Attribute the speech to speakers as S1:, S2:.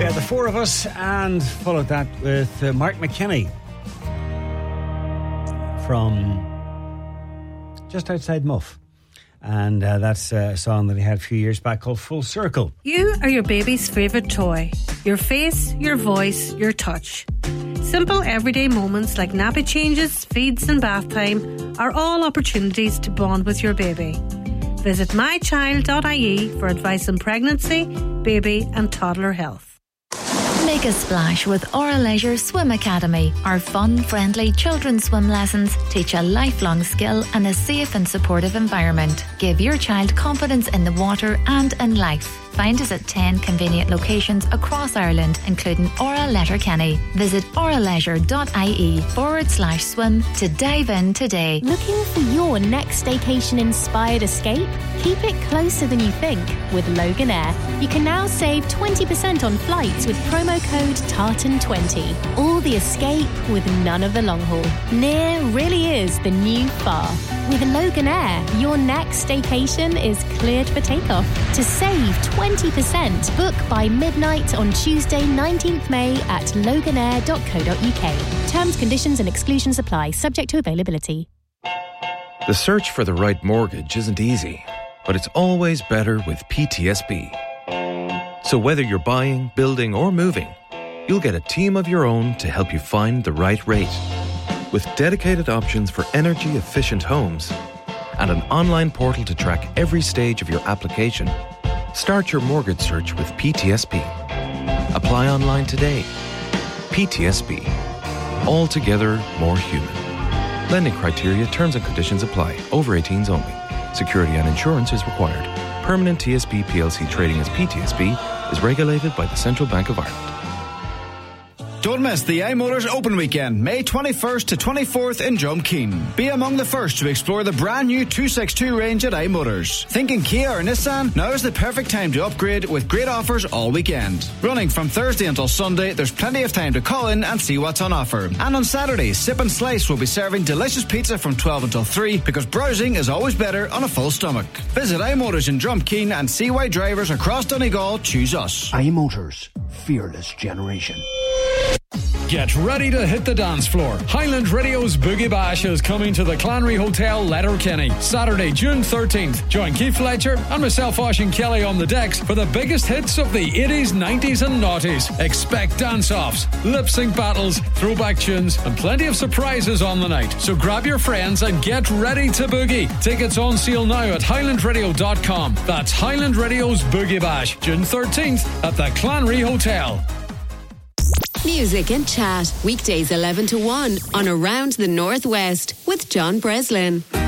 S1: We had the four of us and followed that with Mark McKinney from just outside Muff. And that's a song that he had a few years back called Full Circle.
S2: You are your baby's favourite toy. Your face, your voice, your touch. Simple everyday moments like nappy changes, feeds and bath time are all opportunities to bond with your baby. Visit mychild.ie for advice on pregnancy, baby and toddler health.
S3: Make a splash with Aura Leisure Swim Academy. Our fun, friendly children's swim lessons teach a lifelong skill in a safe and supportive environment. Give your child confidence in the water and in life. Find us at 10 convenient locations across Ireland, including Aura Letterkenny. Visit auraleisure.ie/swim to dive in today.
S4: Looking for your next staycation-inspired escape? Keep it closer than you think with Logan Air. You can now save 20% on flights with promo code TARTAN20. All the escape with none of the long haul. Near really is the new far. With Logan Air, your next staycation is cleared for takeoff. To save 20%, book by midnight on Tuesday 19th May at loganair.co.uk. Terms, conditions and exclusions apply, subject to availability.
S5: The search for the right mortgage isn't easy, but it's always better with PTSB. So whether you're buying, building or moving, you'll get a team of your own to help you find the right rate. With dedicated options for energy-efficient homes and an online portal to track every stage of your application, start your mortgage search with PTSB. Apply online today. PTSB. Altogether more human. Lending criteria, terms and conditions apply. Over 18s only. Security and insurance is required. Permanent TSB PLC trading as PTSB is regulated by the Central Bank of Ireland.
S6: Don't miss the iMotors Open Weekend, May 21st to 24th in Drumkeen. Be among the first to explore the brand new 262 range at iMotors. Thinking Kia or Nissan? Now is the perfect time to upgrade with great offers all weekend. Running from Thursday until Sunday, there's plenty of time to call in and see what's on offer. And on Saturday, Sip and Slice will be serving delicious pizza from 12 until 3 because browsing is always better on a full stomach. Visit iMotors in Drumkeen and see why drivers across Donegal choose us.
S7: iMotors, fearless generation.
S8: Get ready to hit the dance floor. Highland Radio's Boogie Bash is coming to the Clanry Hotel, Letterkenny, Saturday, June 13th. Join Keith Fletcher and myself, Oisín Kelly, on the decks for the biggest hits of the 80s, 90s and noughties. Expect dance-offs, lip-sync battles, throwback tunes and plenty of surprises on the night. So grab your friends and get ready to boogie. Tickets on sale now at highlandradio.com. That's Highland Radio's Boogie Bash, June 13th at the Clanry Hotel.
S9: Music and chat, weekdays 11 to 1 on Around the Northwest with John Breslin.